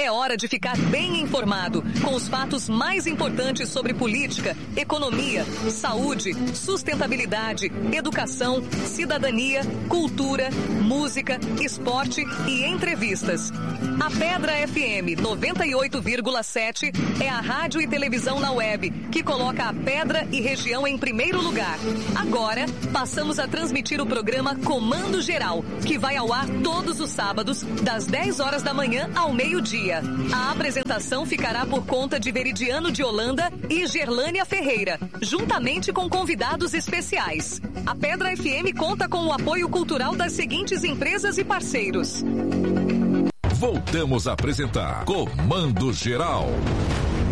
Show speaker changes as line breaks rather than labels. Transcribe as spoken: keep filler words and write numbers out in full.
É hora de ficar bem informado com os fatos mais importantes sobre política, economia, saúde, sustentabilidade, educação, cidadania, cultura, música, esporte e entrevistas. A Pedra F M noventa e oito vírgula sete é a rádio e televisão na web que coloca a Pedra e região em primeiro lugar. Agora, passamos a transmitir o programa Comando Geral, que vai ao ar todos os sábados, das dez horas da manhã ao meio-dia. A apresentação ficará por conta de Veridiano de Holanda e Gerlânia Ferreira, juntamente com convidados especiais. A Pedra F M conta com o apoio cultural das seguintes empresas e parceiros.
Voltamos a apresentar Comando Geral.